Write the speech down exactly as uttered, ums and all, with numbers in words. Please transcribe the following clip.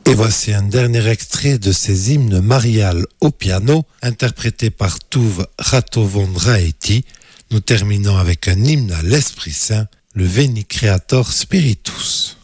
Et voici un dernier extrait de ces hymnes mariales au piano, interprété par Tuve Ratovondraeti. Nous terminons avec un hymne à l'Esprit Saint, le Veni Creator Spiritus.